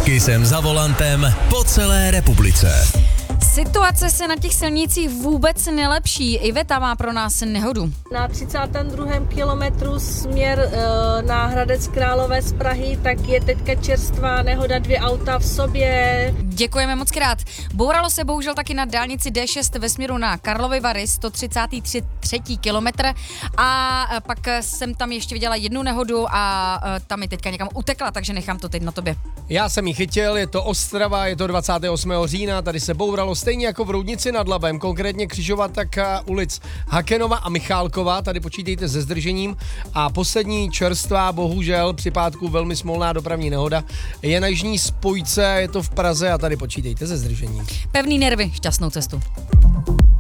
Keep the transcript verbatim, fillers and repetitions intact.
Kisem za volantem po celé republice. Situace se na těch silnicích vůbec nelepší. Iveta má pro nás nehodu. Na třicátém druhém kilometru směr e, na Hradec Králové z Prahy, tak je teďka čerstvá nehoda, dvě auta v sobě. Děkujeme moc krát. Bouralo se bohužel taky na dálnici D šest ve směru na Karlovy Vary, sto třicátý třetí kilometr. A pak jsem tam ještě viděla jednu nehodu a tam mi teďka někam utekla, takže nechám to teď na tobě. Já jsem ji chytil, je to Ostrava, je to dvacátého osmého října, tady se bouralo stejně jako v Roudnici nad Labem, konkrétně křižovatka ulic Hakenova a Michálkova, tady počítejte se zdržením. A poslední čerstvá, bohužel při pátku velmi smolná dopravní nehoda, je na jižní spojce, je to v Praze a tady počítejte se zdržením. Pevný nervy, šťastnou cestu.